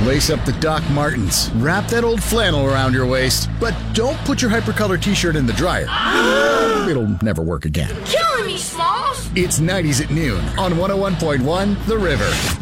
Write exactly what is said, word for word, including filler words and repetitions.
Lace up the Doc Martens. Wrap that old flannel around your waist. But don't put your hypercolor t-shirt in the dryer. It'll never work again. Killing me, Smalls! It's nineties at noon on one oh one point one The River.